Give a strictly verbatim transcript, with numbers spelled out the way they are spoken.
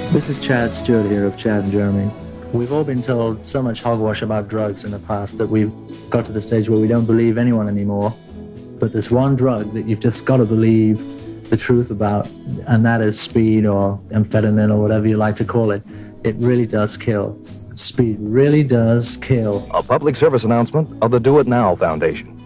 This is Chad Stewart here of Chad and Jeremy. We've all been told so much hogwash about drugs in the past that we've got to the stage where we don't believe anyone anymore. But there's one drug that you've just got to believe the truth about, and that is speed or amphetamine or whatever you like to call it. It really does kill. Speed really does kill. A public service announcement of the Do It Now Foundation.